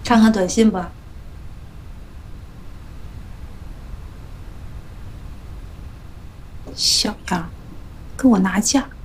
看看短信吧。小样，跟我拿价。